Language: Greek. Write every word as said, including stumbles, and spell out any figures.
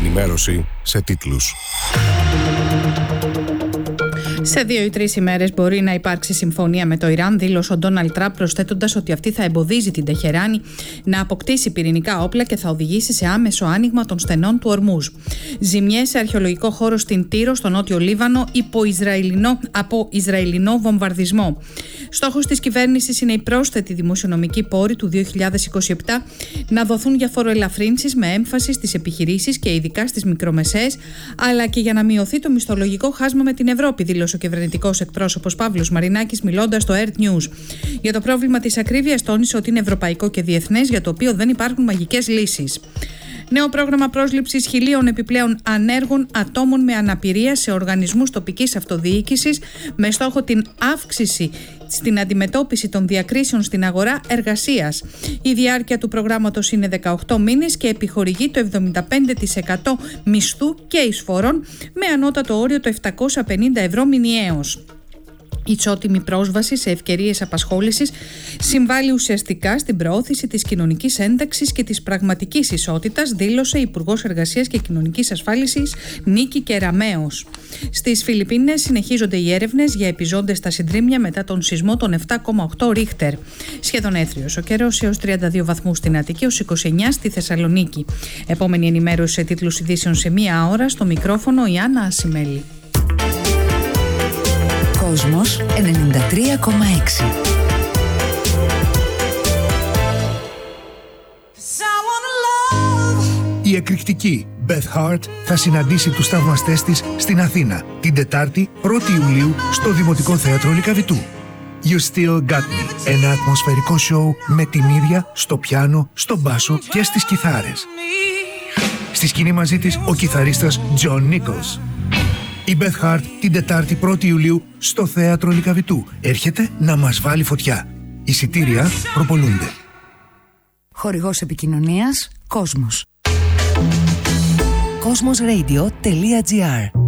ενημέρωση σε τίτλους. Σε δύο ή τρεις ημέρες μπορεί να υπάρξει συμφωνία με το Ιράν, δήλωσε ο Ντόναλντ Τραμπ, προσθέτοντας ότι αυτή θα εμποδίζει την Τεχεράνη να αποκτήσει πυρηνικά όπλα και θα οδηγήσει σε άμεσο άνοιγμα των στενών του Ορμούζ. Ζημιές σε αρχαιολογικό χώρο στην Τύρο, στο νότιο Λίβανο, υπό Ισραηλινό, από Ισραηλινό βομβαρδισμό. Στόχος της κυβέρνησης είναι οι πρόσθετοι δημοσιονομικοί πόροι του δύο χιλιάδες είκοσι επτά να δοθούν για φοροελαφρύνσεις με έμφαση στις επιχειρήσεις και ειδικά στις μικρομεσαίες, αλλά και για να μειωθεί το μισθολογικό χάσμα με την Ευρώπη, δήλωσε ο κυβερνητικός εκπρόσωπος Παύλος Μαρινάκης μιλώντας στο Earth News. Για το πρόβλημα της ακρίβειας τόνισε ότι είναι ευρωπαϊκό και διεθνές, για το οποίο δεν υπάρχουν μαγικές λύσεις. Νέο πρόγραμμα πρόσληψης χιλίων επιπλέον ανέργων ατόμων με αναπηρία σε οργανισμούς τοπικής αυτοδιοίκησης με στόχο την αύξηση στην αντιμετώπιση των διακρίσεων στην αγορά εργασίας. Η διάρκεια του προγράμματος είναι δεκαοκτώ μήνες και επιχορηγεί το εβδομήντα πέντε τοις εκατό μισθού και εισφορών με ανώτατο όριο το επτακόσια πενήντα ευρώ μηνιαίως. Η ισότιμη πρόσβαση σε ευκαιρίες απασχόλησης συμβάλλει ουσιαστικά στην προώθηση της κοινωνικής ένταξης και της πραγματικής ισότητας, δήλωσε η Υπουργός Εργασίας και Κοινωνικής Ασφάλισης Νίκη Κεραμέως. Στις Φιλιππίνες συνεχίζονται οι έρευνες για επιζώντες στα συντρίμμια μετά τον σεισμό των επτά κόμμα οκτώ Ρίχτερ. Σχεδόν έθριος ο καιρός, έως τριάντα δύο βαθμούς στην Αττική, έως είκοσι εννιά στη Θεσσαλονίκη. Επόμενη ενημέρωση σε τίτλους ειδήσεων σε μία ώρα, στο μικρόφωνο η Άννα Ασημέλη. Κόσμος ενενήντα τρία κόμμα έξι. Η εκρηκτική Beth Hart θα συναντήσει τους θαυμαστές της στην Αθήνα την Τετάρτη πρώτη Ιουλίου στο Δημοτικό Θέατρο Λυκαβητού. You Still Got Me, ένα ατμοσφαιρικό σοου με την ίδια στο πιάνο, στο μπάσο και στις κιθάρες. Στη σκηνή μαζί της ο κιθαρίστας John Nichols. Η Beth Hart την Τετάρτη πρώτη Ιουλίου στο Θέατρο Λυκαβητού έρχεται να μας βάλει φωτιά. Εισιτήρια προπολούνται. Χορηγός επικοινωνίας Κόσμος. κοσμos radio τελεία τζι άρ